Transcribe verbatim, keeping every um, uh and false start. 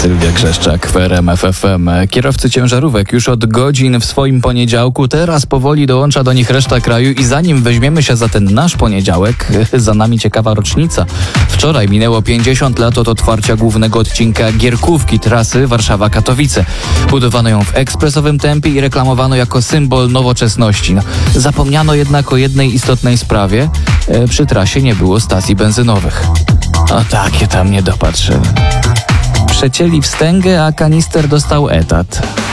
Sylwia Grzeszczak w R M F F M. Kierowcy ciężarówek już od godzin w swoim poniedziałku, teraz powoli dołącza do nich reszta kraju i zanim weźmiemy się za ten nasz poniedziałek, za nami ciekawa rocznica. Wczoraj minęło pięćdziesiąt lat od otwarcia głównego odcinka Gierkówki trasy Warszawa-Katowice. Budowano ją w ekspresowym tempie i reklamowano jako symbol nowoczesności. No, zapomniano jednak o jednej istotnej sprawie. E, przy trasie nie było stacji benzynowych. O takie tam nie dopatrzyłem. Przecięli wstęgę, a kanister dostał etat.